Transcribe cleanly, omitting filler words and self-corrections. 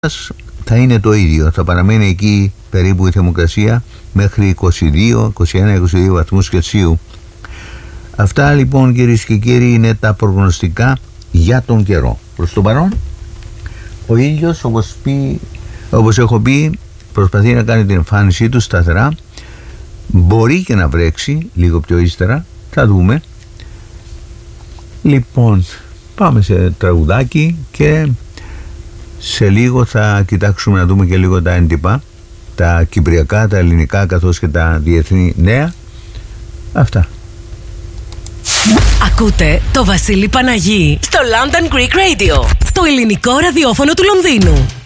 θα είναι το ίδιο. Θα παραμένει εκεί περίπου η θερμοκρασία μέχρι 21-22 βαθμούς Κελσίου. Αυτά λοιπόν, κυρίες και κύριοι, είναι τα προγνωστικά για τον καιρό. Προς το παρόν ο ήλιος, όπως έχω πει, προσπαθεί να κάνει την εμφάνισή του σταθερά. Μπορεί και να βρέξει λίγο πιο ύστερα, θα δούμε. Λοιπόν, πάμε σε τραγουδάκι και σε λίγο θα κοιτάξουμε να δούμε και λίγο τα έντυπα, τα κυπριακά, τα ελληνικά, καθώς και τα διεθνή νέα. Αυτά. Ακούτε το Βασίλη Παναγί στο London Greek Radio, το ελληνικό ραδιόφωνο του Λονδίνου.